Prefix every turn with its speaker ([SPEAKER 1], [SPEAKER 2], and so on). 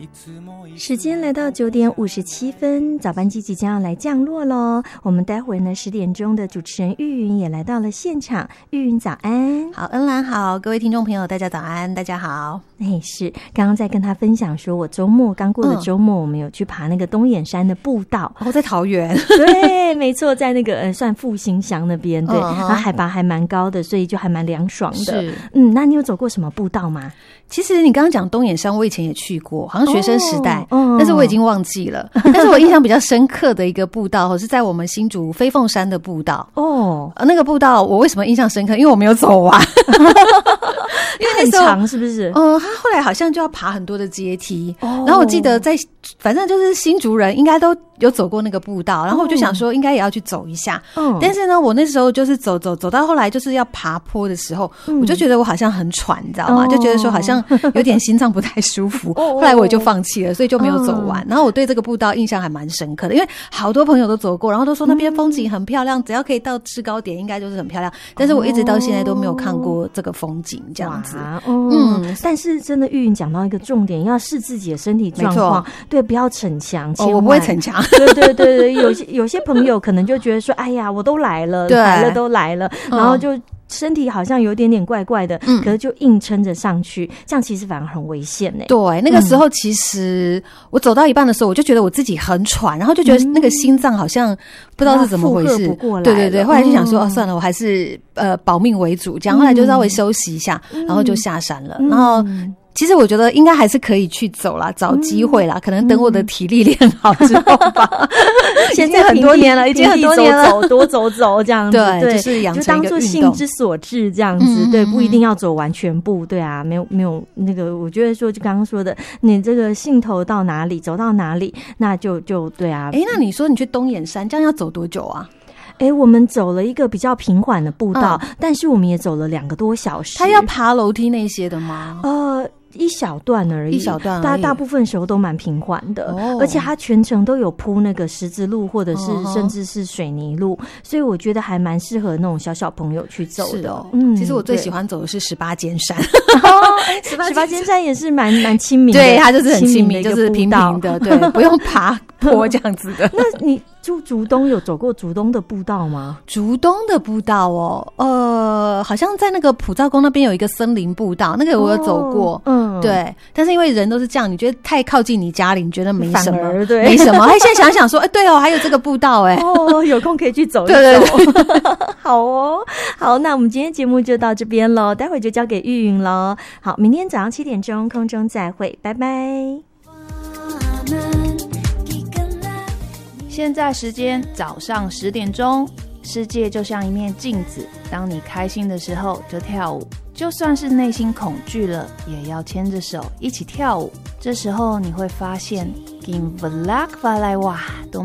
[SPEAKER 1] 时间来到9点57分，早班机即将要来降落咯。我们待会儿呢10点钟的主持人玉云也来到了现场。玉云早安。
[SPEAKER 2] 好，恩兰好，各位听众朋友大家早安，大家好。
[SPEAKER 1] 是刚刚在跟他分享说，我刚过的周末我们有去爬那个东眼山的步道。
[SPEAKER 2] 在桃园。
[SPEAKER 1] 对，没错，在那个算复兴乡那边，对，然后海拔还蛮高的，所以就还蛮凉爽的。
[SPEAKER 2] 是，
[SPEAKER 1] 那你有走过什么步道吗？
[SPEAKER 2] 其实你刚刚讲东眼山，我以前也去过，好像学生时代，但是我已经忘记了。但是我印象比较深刻的一个步道是在我们新竹飞凤山的步道。那个步道我为什么印象深刻？因为我没有走完。
[SPEAKER 1] 因为很长是不是？
[SPEAKER 2] 他后来好像就要爬很多的阶梯，然后我记得反正就是新竹人应该都有走过那个步道，然后我就想说应该也要去走一下。但是呢，我那时候就是走到后来就是要爬坡的时候，我就觉得我好像很喘，你知道吗？就觉得说好像有点心脏不太舒服。后来我就放弃了，所以就没有走完。然后我对这个步道印象还蛮深刻的，因为好多朋友都走过，然后都说那边风景很漂亮，只要可以到制高点应该就是很漂亮。但是我一直到现在都没有看过这个风景这样子。
[SPEAKER 1] 但是真的玉云讲到一个重点，要视自己的身体状况，对，不要逞强。
[SPEAKER 2] 我不会逞强。
[SPEAKER 1] 对，有些朋友可能就觉得说，哎呀，我都来了，都来了，然后就身体好像有点怪怪的，可是就硬撑着上去，这样其实反而很危险欸。
[SPEAKER 2] 对，那个时候其实我走到一半的时候，我就觉得我自己很喘，然后就觉得那个心脏好像不知道是怎么回事，
[SPEAKER 1] 负荷不过来。
[SPEAKER 2] 对，后来就想说，算了，我还是保命为主，这样。后来就稍微休息一下，然后就下山了。然后其实我觉得应该还是可以去走啦，找机会啦，可能等我的体力练好之后吧。
[SPEAKER 1] 现在很多年了，已经很多年了，多走这样子，
[SPEAKER 2] 对，就是养成一个运动，就当作
[SPEAKER 1] 兴之所至这样子，对，不一定要走完全部，对啊，没有那个，我觉得说就刚刚说的，你这个兴头到哪里，走到哪里，那就对啊。
[SPEAKER 2] 那你说你去东眼山，这样要走多久啊？
[SPEAKER 1] 我们走了一个比较平缓的步道，但是我们也走了2个多小时。
[SPEAKER 2] 他要爬楼梯那些的吗？
[SPEAKER 1] 一小段而已，大部分时候都蛮平缓的，而且它全程都有铺那个石子路，或者是甚至是水泥路，所以我觉得还蛮适合那种小朋友去走的。
[SPEAKER 2] 其实我最喜欢走的是18尖山。
[SPEAKER 1] 18尖山也是蛮亲民的，
[SPEAKER 2] 对，它就是很亲民，就是平平的，对，不用爬坡这样子的。
[SPEAKER 1] 那你住竹东有走过竹东的步道吗？
[SPEAKER 2] 竹东的步道好像在那个普照宫那边有一个森林步道，那个我有走过。对，但是因为人都是这样，你觉得太靠近你家里，你觉得没什么，没什么。现在想想说，对还有这个步道，
[SPEAKER 1] 有空可以去走一走。
[SPEAKER 2] 对。
[SPEAKER 1] 好，那我们今天节目就到这边咯，待会就交给玉云咯。好，明天早上7点钟空中再会，拜拜。
[SPEAKER 3] 现在时间早上10点钟，世界就像一面镜子，当你开心的时候就跳舞，就算是内心恐惧了，也要牵着手一起跳舞。这时候你会发现，金不拉巴来哇，